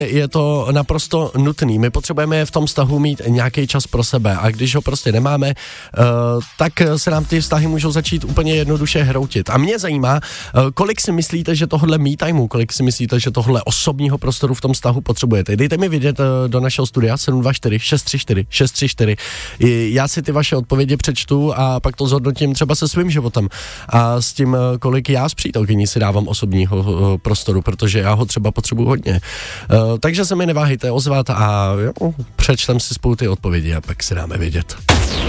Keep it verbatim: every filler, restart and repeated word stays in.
je to naprosto nutný. My potřebujeme v tom vztahu mít nějaký čas pro sebe a když ho prostě nemáme, uh, tak se nám ty vztahy můžou začít úplně jednoduše hroutit. A mě zajímá, uh, kolik si myslíte, že tohle me timeu, kolik si myslíte, že tohle osobního prostoru v tom vztahu potřebujete. Dejte mi vidět uh, do našeho studia sedm dva čtyři šest tři čtyři šest tři čtyři. Já si ty vaše odpovědi přečtu a pak to zhodnotím třeba se svým životem a s tím, kolik já s přítelkyní si dávám osobního uh, prostoru, protože já ho třeba potřebuji hodně. Uh, takže se mi neváhejte ozvat a jo, přečtem si spolu ty odpovědi a pak si dáme vědět.